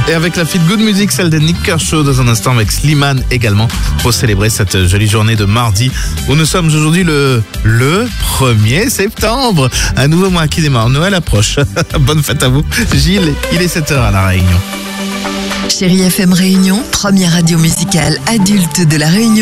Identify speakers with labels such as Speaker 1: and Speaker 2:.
Speaker 1: Et avec la feel good music, celle de Nick Kershaw dans un instant avec Slimane également pour célébrer cette jolie journée de mardi où nous sommes aujourd'hui le 1er septembre. Un nouveau mois qui démarre, Noël approche. Bonne fête à vous. Gilles, il est 7h à La Réunion.
Speaker 2: Chérie FM Réunion, première radio musicale adulte de La Réunion.